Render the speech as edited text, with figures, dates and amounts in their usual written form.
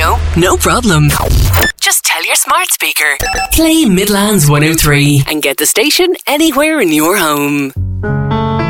radio? No problem. Just tell your smart speaker. Play Midlands 103 and get the station anywhere in your home.